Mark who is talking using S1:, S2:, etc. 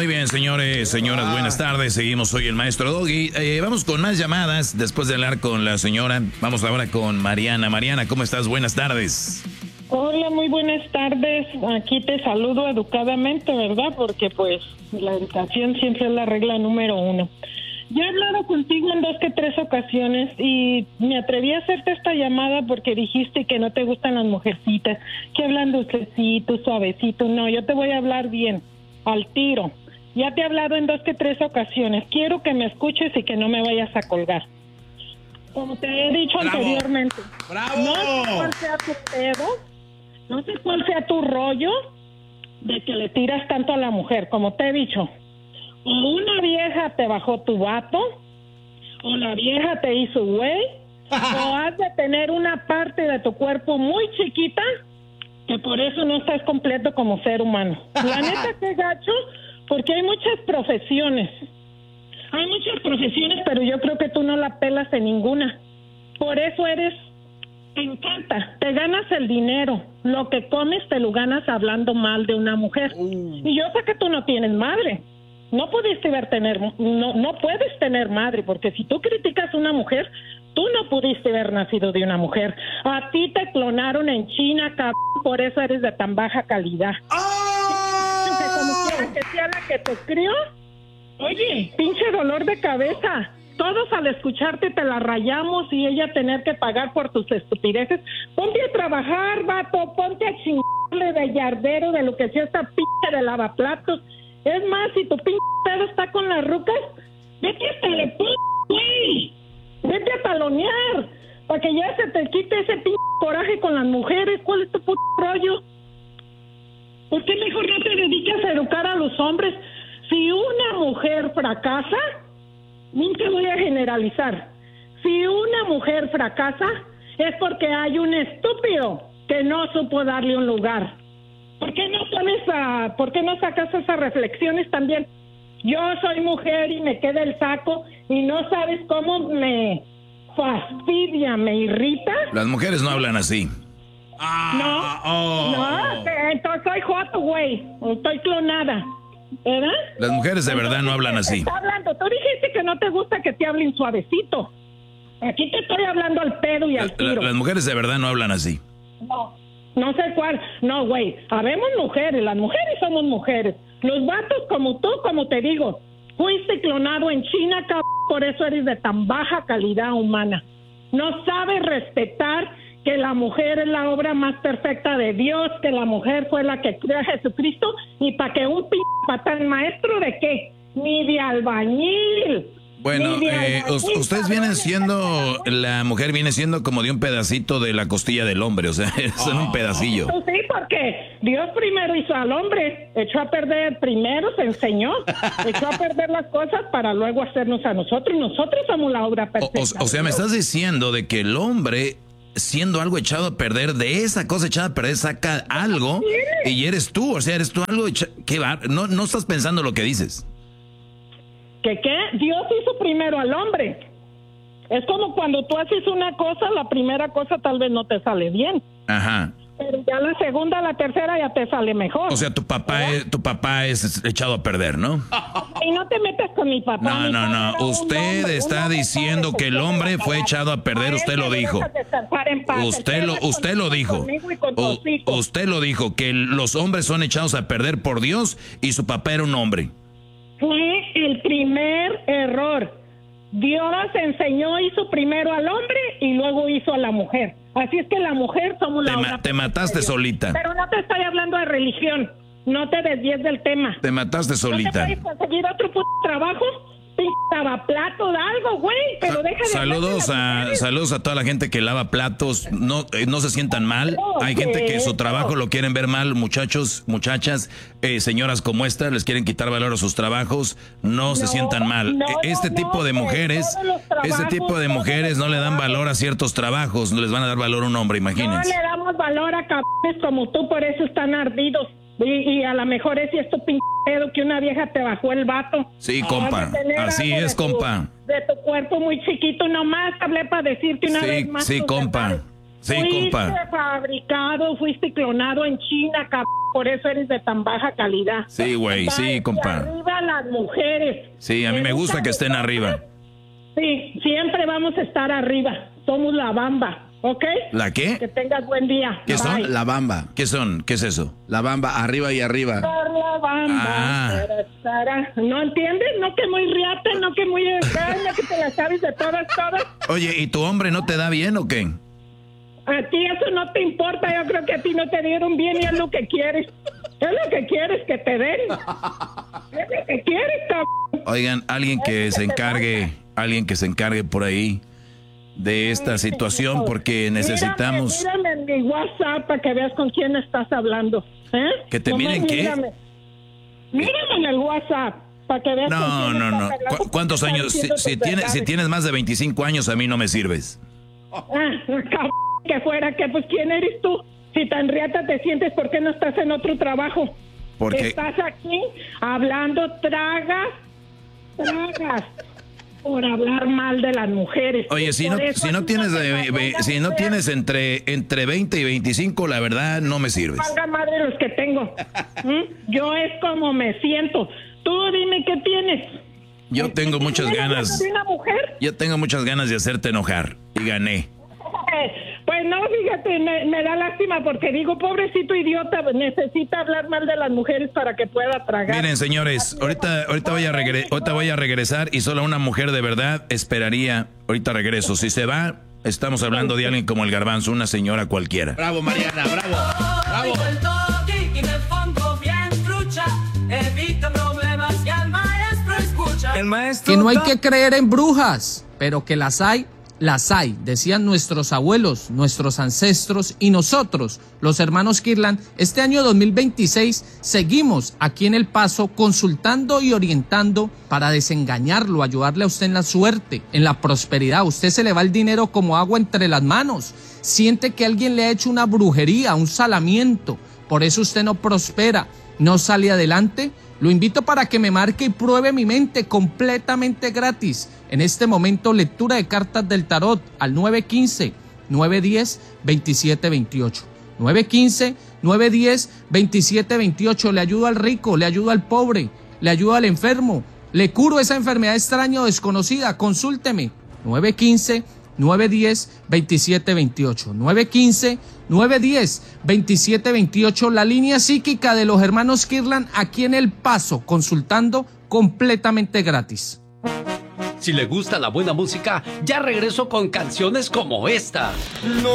S1: Muy bien, señores, señoras, buenas tardes. Seguimos, soy el maestro Doggy. Vamos con más llamadas después de hablar con la señora. Vamos ahora con Mariana. Mariana, ¿cómo estás? Buenas tardes.
S2: Hola, muy buenas tardes. Aquí te saludo educadamente, ¿verdad? Porque pues la educación siempre es la regla número 1. Yo he hablado contigo en 2 que 3 ocasiones y me atreví a hacerte esta llamada porque dijiste que no te gustan las mujercitas, que hablan dulcecito, suavecito. No, yo te voy a hablar bien, al tiro. Ya te he hablado en 2 que 3 ocasiones. Quiero que me escuches y que no me vayas a colgar. Como te he dicho anteriormente.
S3: ¡Bravo!
S2: No sé cuál sea tu pedo, no sé cuál sea tu rollo de que le tiras tanto a la mujer, como te he dicho. O una vieja te bajó tu vato, o la vieja te hizo güey, o has de tener una parte de tu cuerpo muy chiquita, que por eso no estás completo como ser humano. La neta, qué gacho, porque hay muchas profesiones. Hay muchas profesiones, pero yo creo que tú no la pelas en ninguna. Por eso te encanta, te ganas el dinero. Lo que comes te lo ganas hablando mal de una mujer. Y yo sé que tú no tienes madre. No puedes tener madre, porque si tú criticas a una mujer, tú no pudiste haber nacido de una mujer. A ti te clonaron en China, cabrón, por eso eres de tan baja calidad. Que como quiera que sea la que te crió, oye, pinche dolor de cabeza. Todos al escucharte te la rayamos y ella tener que pagar por tus estupideces. Ponte a trabajar, vato, ponte a chingarle de yardero, de lo que sea esta pinche de lavaplatos. Es más, si tu pinche pedo está con las rucas, vete a telepón, güey. Vete a talonear, para que ya se te quite ese pinche coraje con las mujeres. ¿Cuál es tu puto rollo? ¿Por qué mejor no te dedicas a educar a los hombres? Si una mujer fracasa, nunca voy a generalizar. Si una mujer fracasa, es porque hay un estúpido que no supo darle un lugar. ¿Por qué no sacas esas reflexiones también? Yo soy mujer y me queda el saco y no sabes cómo me fastidia, me irrita.
S1: Las mujeres no hablan así.
S2: Entonces soy joto, güey. Estoy clonada, ¿verdad?
S1: Las mujeres de verdad no hablan así.
S2: Está hablando. Tú dijiste que no te gusta que te hablen suavecito. Aquí te estoy hablando al pedo y al tiro.
S1: Las mujeres de verdad no hablan así.
S2: No sé cuál. No, güey. Habemos mujeres. Las mujeres somos mujeres. Los vatos como tú, como te digo, fuiste clonado en China, cabrón. Por eso eres de tan baja calidad humana. No sabes respetar que la mujer es la obra más perfecta de Dios, que la mujer fue la que creó a Jesucristo, y para que un patán, maestro de qué, ni de albañil.
S1: Bueno, ustedes vienen siendo, la mujer viene siendo como de un pedacito de la costilla del hombre, o sea, son un pedacillo.
S2: Sí, porque Dios primero hizo al hombre, echó a perder, primero se enseñó, echó a perder las cosas para luego hacernos a nosotros. Nosotros somos la obra perfecta.
S1: O sea, me estás diciendo de que el hombre, siendo algo echado a perder, de esa cosa echada a perder, saca algo y eres tú, o sea, eres tú algo, ¿qué va? No estás pensando lo que dices.
S2: ¿Qué? Dios hizo primero al hombre. Es como cuando tú haces una cosa, la primera cosa tal vez no te sale bien. Ajá. Pero ya la segunda, la tercera ya te sale mejor.
S1: O sea, tu papá es echado a perder, ¿no?
S2: Y no te metas con mi papá.
S1: No. Usted está diciendo que el hombre fue echado a perder. Usted lo dijo. Usted lo dijo. Usted lo dijo, que los hombres son echados a perder por Dios y su papá era un hombre.
S2: Fue el primer error. Dios enseñó, hizo primero al hombre y luego hizo a la mujer. Así es que la mujer somos la
S1: te mataste solita.
S2: Pero no te estoy hablando de religión. No te desvíes del tema.
S1: Te mataste solita.
S2: ¿No te puedes conseguir otro trabajo? Lavaplatos, algo, güey, pero déjame.
S1: Saludos a toda la gente que lava platos. No se sientan mal. Hay gente que su trabajo lo quieren ver mal, muchachos, muchachas, señoras como esta, les quieren quitar valor a sus trabajos. No se sientan mal. Este tipo de mujeres no le dan valor a ciertos trabajos. No les van a dar valor a un hombre, imagínense.
S2: No le damos valor a cabrones como tú, por eso están ardidos. Y a lo mejor es esto pedo que una vieja te bajó el vato.
S1: Sí, compa, así es, compa.
S2: De tu cuerpo muy chiquito, nomás hablé para decirte una vez más.
S1: Sí, compa. Sí,
S2: fuiste
S1: compa.
S2: fabricado, fuiste clonado en China, cabrón. por eso eres de tan baja calidad.
S1: Sí, güey, sí, compa.
S2: Arriba las mujeres.
S1: Sí, a mí me gusta que estén arriba.
S2: Sí, siempre vamos a estar arriba. Somos la bamba, ¿ok?
S1: ¿La qué?
S2: Que tengas buen día.
S1: ¿Qué son?
S2: Bye.
S3: La bamba.
S1: ¿Qué son? ¿Qué es eso?
S3: La bamba, arriba y arriba.
S2: Por la bamba.
S1: Ah.
S2: ¿No entiendes? No que muy riata, no que muy no que te la sabes de todas.
S1: Oye, ¿y tu hombre no te da bien o qué?
S2: A ti eso no te importa. Yo creo que a ti no te dieron bien y es lo que quieres. Es lo que quieres que te den. Es lo que quieres, cabrón.
S1: Oigan, alguien que se encargue por ahí de esta situación porque necesitamos...
S2: Mírame en mi WhatsApp para que veas con quién estás hablando. ¿Eh?
S1: ¿Que te miren qué?
S2: Mírame en el WhatsApp para que veas con quién estás hablando.
S1: ¿Cuántos años? Si tienes más de 25 años, a mí no me sirves.
S2: Cabrón, que fuera, que pues ¿quién eres tú? Si tan riata te sientes, ¿por qué no estás en otro trabajo?
S1: Porque
S2: estás aquí hablando, tragas por hablar mal de las mujeres.
S1: oye, si no tienes entre 20 y 25, la verdad no me sirves.
S2: Valga madre los que tengo. Yo es como me siento. Tú dime qué tienes.
S1: Yo tengo muchas ganas.
S2: ¿De una mujer?
S1: Yo tengo muchas ganas de hacerte enojar y gané.
S2: Pues no, fíjate, me da lástima porque digo, pobrecito idiota, necesita hablar mal de las mujeres para que pueda tragar.
S1: Miren, señores, ahorita voy a regresar y solo una mujer de verdad esperaría. Ahorita regreso. Si se va, estamos hablando de alguien como el Garbanzo, una señora cualquiera.
S3: Bravo, Mariana, bravo. Bravo.
S4: Que no hay que creer en brujas, pero que las hay, decían nuestros abuelos, nuestros ancestros y nosotros, los hermanos Kirlan. Este año 2026 seguimos aquí en El Paso consultando y orientando para desengañarlo, ayudarle a usted en la suerte, en la prosperidad. A usted se le va el dinero como agua entre las manos. Siente que alguien le ha hecho una brujería, un salamiento. Por eso usted no prospera, no sale adelante. Lo invito para que me marque y pruebe mi mente completamente gratis. En este momento, lectura de cartas del tarot al 915-910-2728. 915-910-2728. Le ayudo al rico, le ayudo al pobre, le ayudo al enfermo. Le curo esa enfermedad extraña o desconocida. Consúlteme. 915-910-2728. 915-910-2728. La línea psíquica de los hermanos Kirlan aquí en El Paso, consultando completamente gratis.
S5: Si le gusta la buena música, ya regreso con canciones como esta.